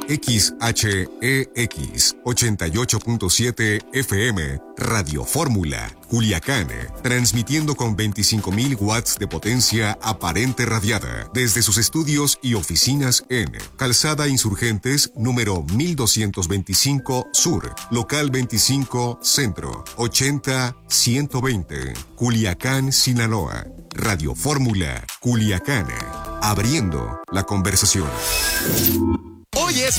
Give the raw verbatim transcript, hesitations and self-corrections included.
X H E X ochenta y ocho punto siete F M, Radio Fórmula, Culiacán, transmitiendo con veinticinco mil watts de potencia aparente radiada desde sus estudios y oficinas en Calzada Insurgentes número mil doscientos veinticinco Sur, local veinticinco Centro, ochenta ciento veinte, Culiacán, Sinaloa. Radio Fórmula, Culiacán, abriendo la conversación. Hoy es